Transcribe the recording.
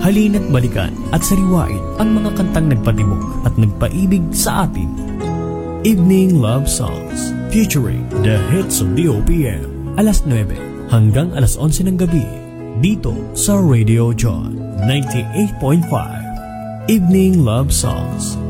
Halina't balikan at sariwain ang mga kantang nagpatibok at nagpaibig sa atin. Evening Love Songs featuring the hits of the OPM. Alas 9 hanggang alas 11 ng gabi dito sa Radio John 98.5. Evening Love Songs.